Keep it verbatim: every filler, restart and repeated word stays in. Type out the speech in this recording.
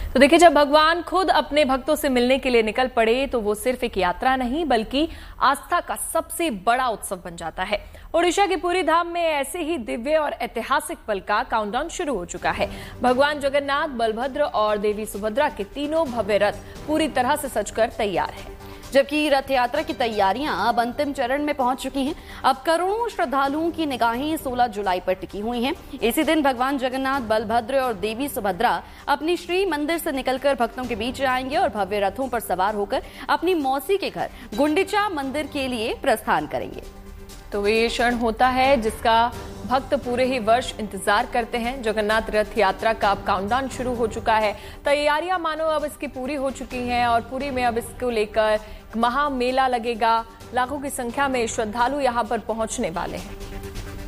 तो देखिए, जब भगवान खुद अपने भक्तों से मिलने के लिए निकल पड़े तो वो सिर्फ एक यात्रा नहीं बल्कि आस्था का सबसे बड़ा उत्सव बन जाता है। ओडिशा के पुरी धाम में ऐसे ही दिव्य और ऐतिहासिक पल का काउंटडाउन शुरू हो चुका है। भगवान जगन्नाथ, बलभद्र और देवी सुभद्रा के तीनों भव्य रथ पूरी तरह से सजकर तैयार हैं। जबकि रथ यात्रा की तैयारियां अब अंतिम चरण में पहुंच चुकी हैं। अब करोड़ों श्रद्धालुओं की निगाहें सोलह जुलाई पर टिकी हुई हैं। इसी दिन भगवान जगन्नाथ, बलभद्र और देवी सुभद्रा अपनी श्री मंदिर से निकलकर भक्तों के बीच आएंगे और भव्य रथों पर सवार होकर अपनी मौसी के घर गुंडिचा मंदिर के लिए प्रस्थान करेंगे। तो ये क्षण होता है जिसका भक्त पूरे ही वर्ष इंतजार करते हैं। जगन्नाथ रथ यात्रा का अब काउंटडाउन शुरू हो चुका है। तैयारियां मानो अब इसकी पूरी हो चुकी हैं और पुरी में अब इसको लेकर महामेला लगेगा। लाखों की संख्या में श्रद्धालु यहां पर पहुंचने वाले हैं।